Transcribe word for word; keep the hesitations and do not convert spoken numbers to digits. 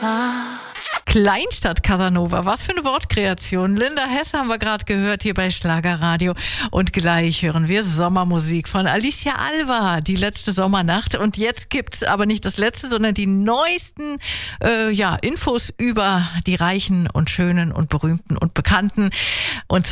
Kleinstadt Casanova, was für eine Wortkreation. Linda Hesse haben wir gerade gehört hier bei Schlagerradio. Und gleich hören wir Sommermusik von Alicia Alva, die letzte Sommernacht. Und jetzt gibt's aber nicht das letzte, sondern die neuesten äh, ja, Infos über die Reichen und Schönen und Berühmten und Bekannten. Und